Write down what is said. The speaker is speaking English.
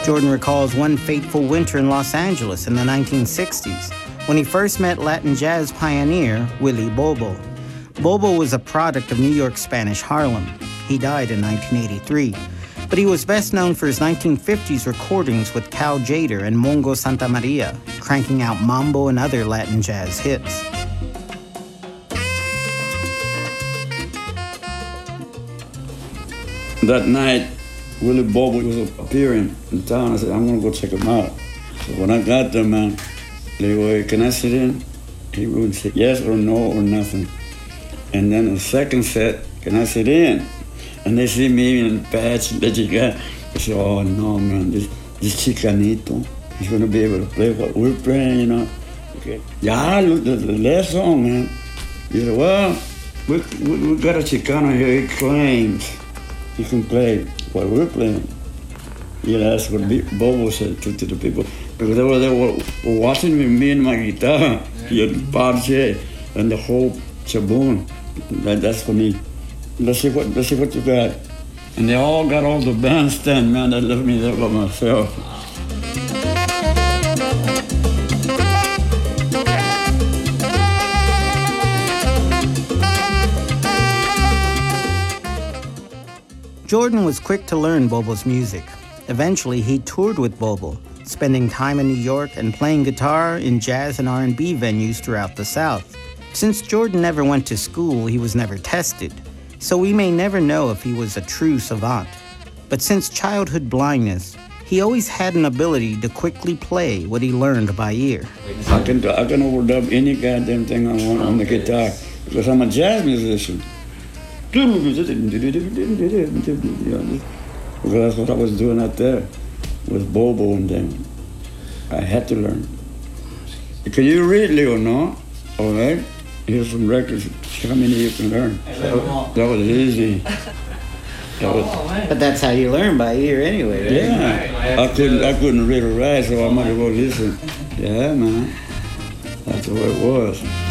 Jordan recalls one fateful winter in Los Angeles in the 1960s when he first met Latin jazz pioneer Willie Bobo. Bobo was a product of New York's Spanish Harlem. He died in 1983, but he was best known for his 1950s recordings with Cal Tjader and Mongo Santamaria, cranking out mambo and other Latin jazz hits. That night, Willie Bobo was appearing in town. I said, I'm gonna go check him out. So when I got there, man, they were, can I sit in? He would say yes or no or nothing. And then the second set, can I sit in? And they see me in the patch that you got. They say, oh no, man, this Chicanito, he's gonna be able to play what we're playing, you know. Okay. Yeah, the last song, man. He said, well, we got a Chicano here, he claims he can play what we're playing. You know, that's what Bobo said to the people. Because they were watching me and my guitar, the parche, and the whole chaboon. That's for me. Let's see what you got. And they all got all the bandstand, man, that left me there by myself. Jordan was quick to learn Bobo's music. Eventually, he toured with Bobo, spending time in New York and playing guitar in jazz and R&B venues throughout the South. Since Jordan never went to school, he was never tested, so we may never know if he was a true savant. But since childhood blindness, he always had an ability to quickly play what he learned by ear. I can overdub any goddamn thing I want on the guitar because I'm a jazz musician. Because that's what I was doing out there with Bobo and them. I had to learn. Can you read, Leo? No? All right. Here's some records. See how many you can learn. That was easy. But that's how you learn, by ear anyway, right? Yeah. I couldn't read or write, so I might as well listen. Yeah, man. That's the way it was.